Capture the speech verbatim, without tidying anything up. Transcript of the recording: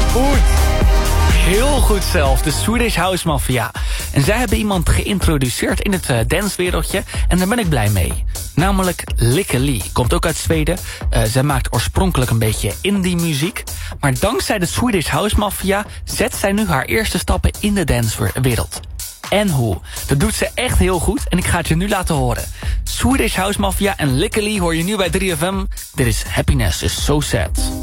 goed. Heel goed zelf, de Swedish House Mafia. En zij hebben iemand geïntroduceerd in het uh, dancewereldje en daar ben ik blij mee. Namelijk Lykke Li. Komt ook uit Zweden. Uh, zij maakt oorspronkelijk een beetje indie muziek. Maar dankzij de Swedish House Mafia zet zij nu haar eerste stappen in de dancewereld. En hoe? Dat doet ze echt heel goed en ik ga het je nu laten horen. Swedish House Mafia en Lykke Li hoor je nu bij drie F M. Dit is Happiness is So Sad.